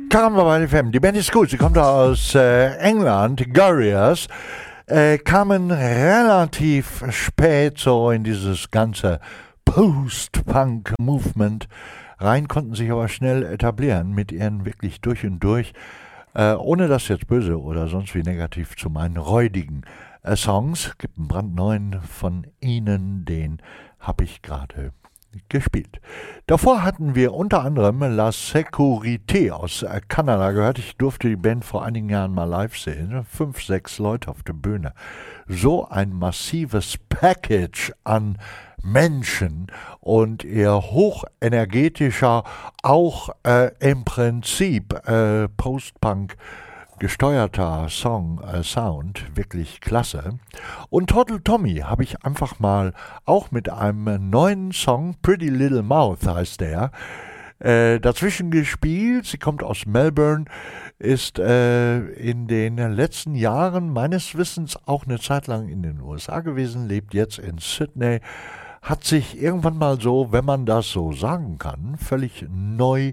Karamba FM, die Band ist gut, sie kommt aus England, Gorillaz, kamen relativ spät so in dieses ganze Post-Punk-Movement rein, konnten sich aber schnell etablieren mit ihren wirklich durch und durch, ohne das jetzt böse oder sonst wie negativ zu meinen, räudigen Songs. Gibt einen brandneuen von ihnen, den habe ich gerade gespielt. Davor hatten wir unter anderem La Sécurité aus Kanada gehört. Ich durfte die Band vor einigen Jahren mal live sehen. 5, 6 Leute auf der Bühne. So ein massives Package an Menschen und ihr hochenergetischer, auch im Prinzip Post-Punk gesteuerter Sound, wirklich klasse. Und Total Tommy habe ich einfach mal auch mit einem neuen Song, Pretty Little Mouth heißt der, dazwischen gespielt. Sie kommt aus Melbourne, ist in den letzten Jahren meines Wissens auch eine Zeit lang in den USA gewesen, lebt jetzt in Sydney, hat sich irgendwann mal so, wenn man das so sagen kann, völlig neu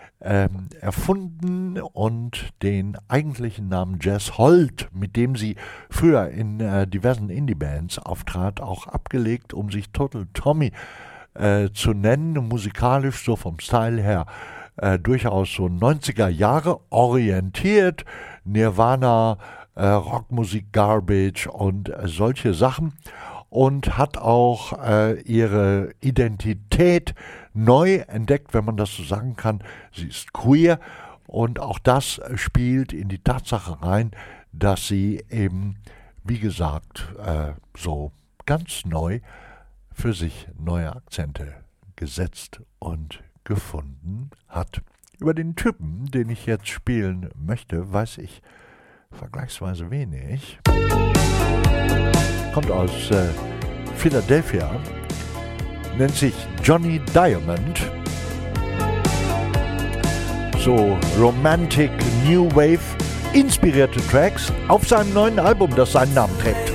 erfunden und den eigentlichen Namen Jess Holt, mit dem sie früher in diversen Indie-Bands auftrat, auch abgelegt, um sich Total Tommy zu nennen, musikalisch so vom Style her durchaus so 90er Jahre orientiert, Nirvana, Rockmusik, Garbage und solche Sachen, und hat auch ihre Identität neu entdeckt, wenn man das so sagen kann. Sie ist queer und auch das spielt in die Tatsache rein, dass sie eben, wie gesagt, so ganz neu für sich neue Akzente gesetzt und gefunden hat. Über den Typen, den ich jetzt spielen möchte, weiß ich vergleichsweise wenig. Kommt aus Philadelphia, nennt sich Johnny Diamond. So Romantic New Wave inspirierte Tracks auf seinem neuen Album, das seinen Namen trägt.